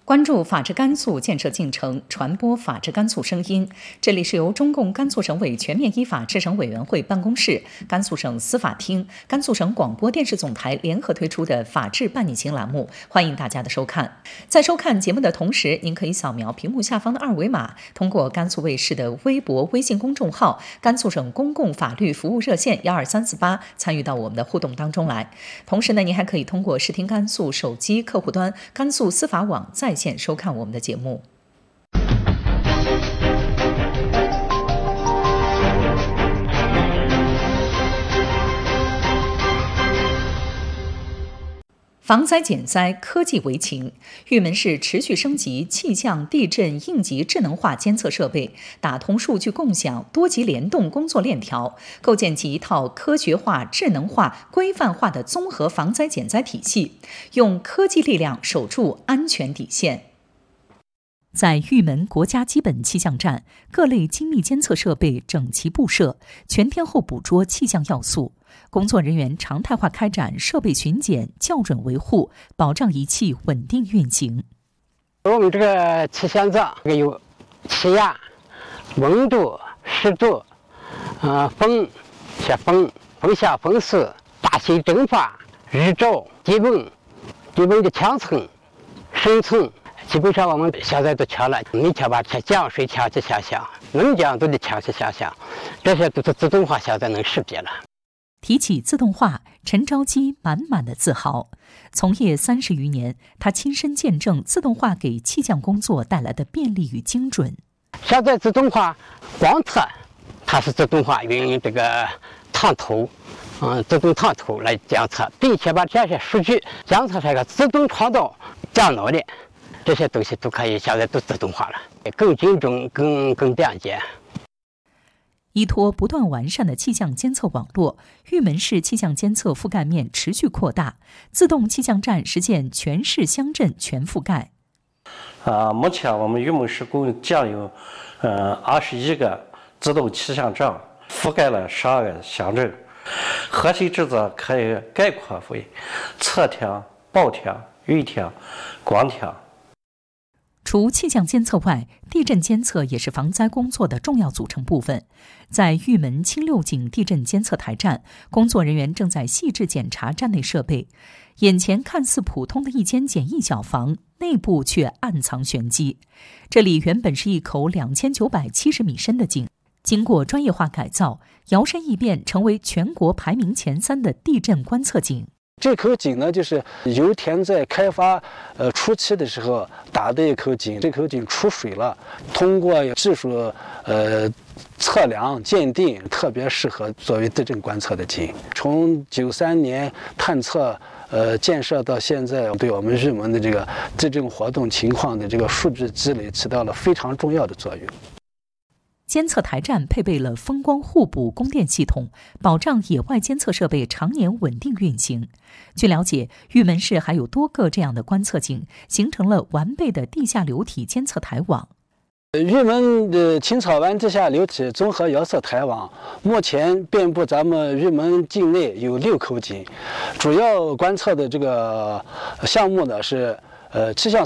关注法治甘肃建设进程，传播法治甘肃声音。这里是由中共甘肃省委全面依法治省委员会办公室、甘肃省司法厅、甘肃省广播电视总台联合推出的法治伴你行栏目，欢迎大家的收看。在收看节目的同时，您可以扫描屏幕下方的二维码，通过甘肃卫视的微博、微信公众号、甘肃省公共法律服务热线12348参与到我们的互动当中来。同时呢，您还可以通过视听甘肃手机客户端、甘肃司法网在线收看我们的节目。防灾减灾，科技为情。玉门市持续升级气象、地震、应急智能化监测设备，打通数据共享、多级联动工作链条，构建起一套科学化、智能化、规范化的综合防灾减灾体系，用科技力量守住安全底线。在玉门国家基本气象站，各类精密监测设备整齐布设，全天候捕捉气象要素。工作人员常态化开展设备巡检、校准维护，保障仪器稳定运行。 我们这个气象站有气压、温度、湿度、风向、风势、大气蒸发、日照、地温的强层、深层。基本上我们现在都调了，每天把降水调几下下，能降都得调几下下，这些都是自动化，现在能识别了。 提起自动化，陈昭基满满的自豪。从业30余年，他亲身见证自动化给气象工作带来的便利与精准。 现在自动化光测，它是自动化用这个探头，自动探头来监测，并且把这些数据监测成一个自动创造电脑的。这些东西都可以，现在都自动化了，更精准、更便捷。 依托不断完善的气象监测网络，玉门市气象监测覆盖面持续扩大，自动气象站实现全市乡镇全覆盖。 目前我们玉门市共建有21个自动气象站，覆盖了12个乡镇，核心职责可以概括为测天、报天、预天、光天。 除气象监测外，地震监测也是防灾工作的重要组成部分。在玉门清六井地震监测台站，工作人员正在细致检查站内设备。眼前看似普通的一间简易小房，内部却暗藏玄机。这里原本是一口2970米深的井，经过专业化改造，摇身一变成为全国排名前3的地震观测井。 这口井呢，就是油田在开发初期的时候打的一口井。这口井出水了，通过技术测量鉴定，特别适合作为地震观测的井。从93年探测建设到现在，对我们玉门的这个地震活动情况的这个数据积累起到了非常重要的作用。 监测台站配备了风光互补供电系统，保障野外监测设备常年稳定运行。据了解，玉门市还有多个这样的观测井，形成了完备的地下流体监测台网。 玉门的青草湾地下流体综合遥测台网，目前遍布咱们玉门境内有6口井，主要观测的这个项目呢是气象